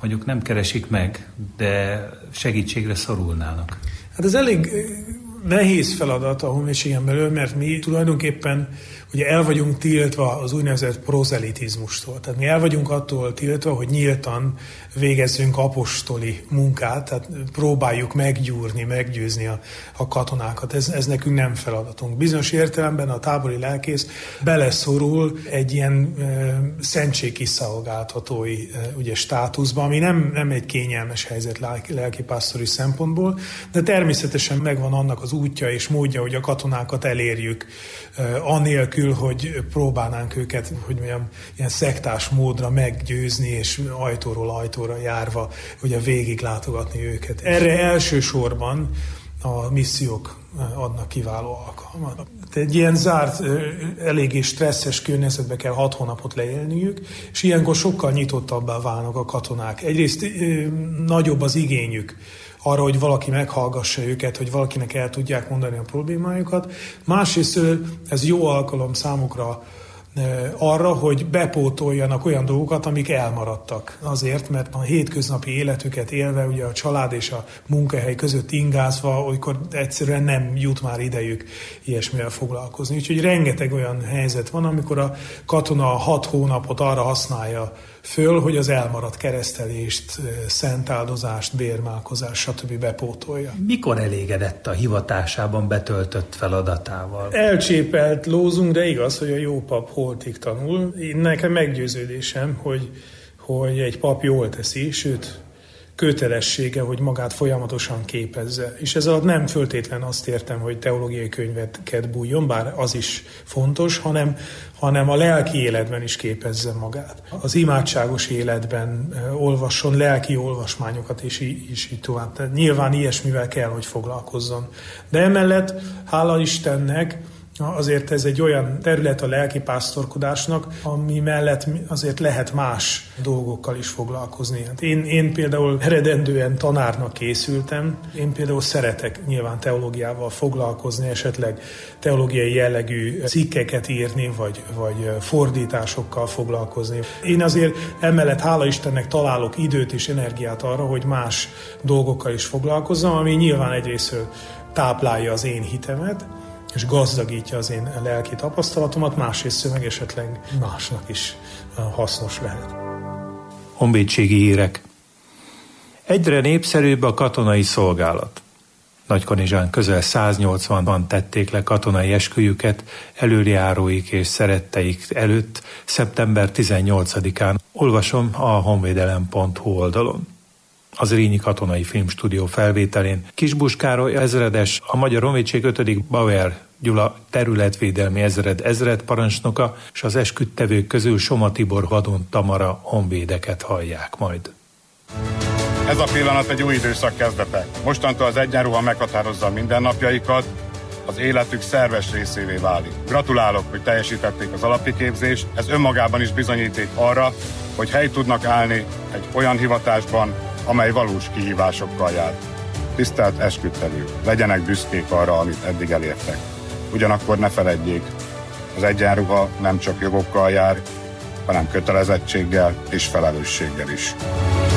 mondjuk nem keresik meg, de segítségre szorulnának? Hát ez elég nehéz feladat a honvédségen belül, mert mi tulajdonképpen ugye el vagyunk tiltva az úgynevezett prozelitizmustól. Tehát mi el vagyunk attól tiltva, hogy nyíltan végezzünk apostoli munkát, tehát próbáljuk meggyúrni, meggyőzni a katonákat. Ez nekünk nem feladatunk. Bizonyos értelemben a tábori lelkész beleszorul egy ilyen szentségkiszolgáltatói ugye státuszba, ami nem egy kényelmes helyzet lelkipásztori szempontból, de természetesen megvan annak az útja és módja, hogy a katonákat elérjük, anélkül, hogy próbálnánk őket, hogy mondjam, ilyen szektás módra meggyőzni, és ajtóról ajtóra járva ugye végig látogatni őket. Erre elsősorban a missziók adnak kiváló alkalmat. Egy ilyen zárt, eléggé stresszes környezetbe kell 6 hónapot leélniük, és ilyenkor sokkal nyitottabbá válnak a katonák. Egyrészt nagyobb az igényük arra, hogy valaki meghallgassa őket, hogy valakinek el tudják mondani a problémájukat. Másrészt ez jó alkalom számukra arra, hogy bepótoljanak olyan dolgokat, amik elmaradtak. Azért, mert a hétköznapi életüket élve, ugye a család és a munkahely között ingázva, olykor egyszerűen nem jut már idejük ilyesmivel foglalkozni. Úgyhogy rengeteg olyan helyzet van, amikor a katona 6 hónapot arra használja föl, hogy az elmaradt keresztelést, szentáldozást, bérmálkozást, stb. Bepótolja. Mikor elégedett a hivatásában betöltött feladatával? Elcsépelt lózunk, de igaz, hogy a jó pap holtig tanul. Nekem meggyőződésem, hogy egy pap jól teszi, sőt, kötelessége, hogy magát folyamatosan képezze. És ez alatt nem föltétlen azt értem, hogy teológiai könyveket bújjon, bár az is fontos, hanem a lelki életben is képezze magát. Az imádságos életben olvasson lelki olvasmányokat, és így tovább. Tehát nyilván ilyesmivel kell, hogy foglalkozzon. De emellett, hála Istennek, azért ez egy olyan terület a lelkipásztorkodásnak, ami mellett azért lehet más dolgokkal is foglalkozni. Hát én például eredendően tanárnak készültem, én például szeretek nyilván teológiával foglalkozni, esetleg teológiai jellegű cikkeket írni, vagy fordításokkal foglalkozni. Én azért emellett hála Istennek találok időt és energiát arra, hogy más dolgokkal is foglalkozzam, ami nyilván egyrésztről táplálja az én hitemet, és gazdagítja az én lelki tapasztalatomat, másrészt meg esetleg másnak is hasznos lehet. Honvédségi hírek. Egyre népszerűbb a katonai szolgálat. Nagykanizsán közel 180-ban tették le katonai esküjüket elöljáróik és szeretteik előtt szeptember 18-án. Olvasom a honvédelem.hu oldalon. Az Zrínyi Katonai Filmstúdió felvételén Kisbus-Károly ezredes, a Magyar Honvédség 5. Bauer Gyula területvédelmi ezredparancsnoka, és az esküdtevők közül Soma Tibor Vadon Tamara honvédeket hallják majd. Ez a pillanat egy új időszak kezdete. Mostantól az egyenruha meghatározza a mindennapjaikat, az életük szerves részévé válik. Gratulálok, hogy teljesítették az alapi képzést, ez önmagában is bizonyíték arra, hogy helyt tudnak állni egy olyan hivatásban, amely valós kihívásokkal jár. Tisztelt esküdtevők, legyenek büszkék arra, amit eddig elértek. Ugyanakkor ne feledjék, az egyenruha nem csak jogokkal jár, hanem kötelezettséggel és felelősséggel is.